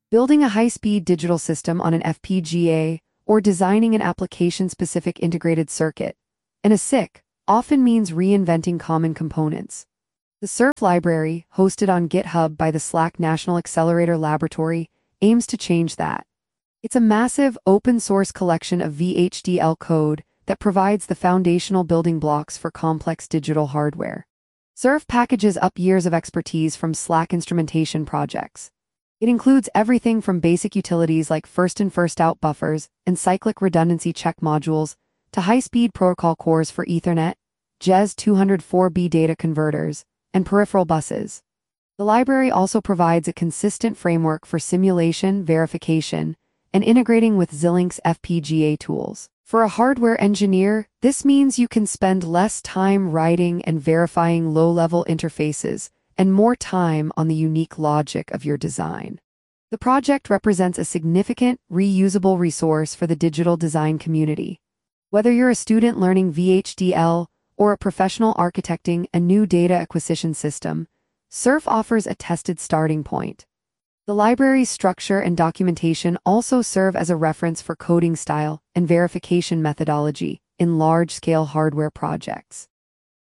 Building a high-speed digital system on an FPGA, or designing an application-specific integrated circuit, and a SIC often means reinventing common components. The SURF library, hosted on GitHub by the SLAC National Accelerator Laboratory, aims to change that. It's a massive, open-source collection of VHDL code that provides the foundational building blocks for complex digital hardware. SURF packages up years of expertise from SLAC instrumentation projects. It includes everything from basic utilities like first-in first-out buffers and cyclic redundancy check modules to high-speed protocol cores for Ethernet, JES 204B data converters, and peripheral buses. The library also provides a consistent framework for simulation, verification, and integrating with Xilinx FPGA tools. For a hardware engineer, this means you can spend less time writing and verifying low-level interfaces and more time on the unique logic of your design. The project represents a significant, reusable resource for the digital design community. Whether you're a student learning VHDL or a professional architecting a new data acquisition system, SURF offers a tested starting point. The library's structure and documentation also serve as a reference for coding style and verification methodology in large-scale hardware projects.